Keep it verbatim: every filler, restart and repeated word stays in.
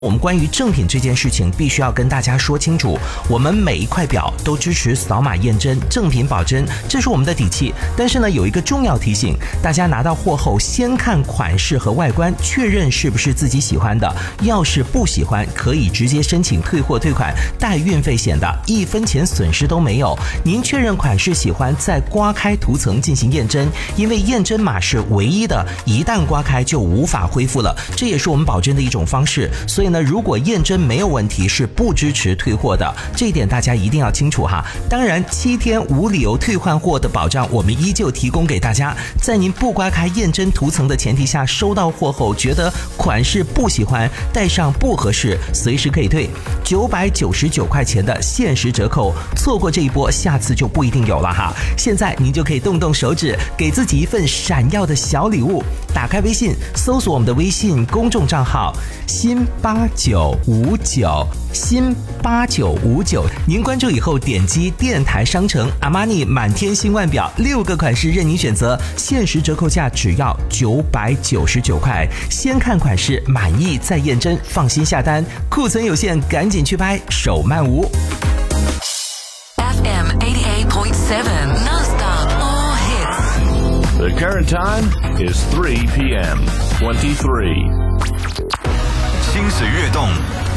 我们关于正品这件事情必须要跟大家说清楚，我们每一块表都支持扫码验真，正品保真，这是我们的底气。但是呢，有一个重要提醒，大家拿到货后先看款式和外观，确认是不是自己喜欢的。要是不喜欢，可以直接申请退货退款，带运费险的，一分钱损失都没有。您确认款式喜欢，再刮开涂层进行验真，因为验真码是唯一的，一旦刮开就无法恢复了，这也是我们保真的一种方式。所以那如果验真没有问题，是不支持退货的，这一点大家一定要清楚哈。当然，七天无理由退换货的保障我们依旧提供给大家。在您不刮开验真涂层的前提下，收到货后觉得款式不喜欢，带上不合适，随时可以退。九百九十九块钱的限时折扣，错过这一波，下次就不一定有了哈。现在您就可以动动手指，给自己一份闪耀的小礼物。打开微信，搜索我们的微信公众账号新八九五九，新八九五九。您关注以后，点击电台商城，阿玛尼满天星腕表六个款式任您选择，限时折扣价只要九百九十九块。先看款式满意再验真，放心下单。库存有限，赶紧去拍，手慢无。 F M eighty-eight point seven non-stop all hits. The current time is three p m twenty-three. 心识跃动